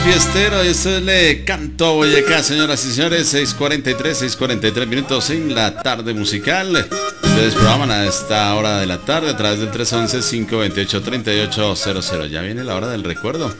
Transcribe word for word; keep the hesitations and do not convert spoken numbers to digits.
fiestero, y esto le canto a Boyacá, señoras y señores. Seis cuarenta y tres, seis cuarenta y tres minutos en la tarde musical. Ustedes programan a esta hora de la tarde a través del tres once, cinco veintiocho, treinta y ocho cero cero. Ya viene la hora del recuerdo.